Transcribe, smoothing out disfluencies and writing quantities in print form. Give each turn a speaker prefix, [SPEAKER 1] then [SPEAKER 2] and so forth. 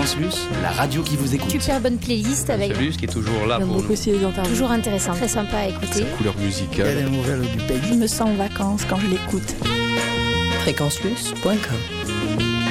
[SPEAKER 1] Fréquence Plus, la radio qui vous écoute.
[SPEAKER 2] Super bonne playlist avec
[SPEAKER 3] Plus qui est toujours là pour nous.
[SPEAKER 4] Aussi les interviews.
[SPEAKER 2] toujours intéressant, très sympa à écouter.
[SPEAKER 3] Sa couleur musicale.
[SPEAKER 5] Il y a des nouvelles du pays.
[SPEAKER 4] Je me sens en vacances quand je l'écoute.
[SPEAKER 6] Fréquenceplus.com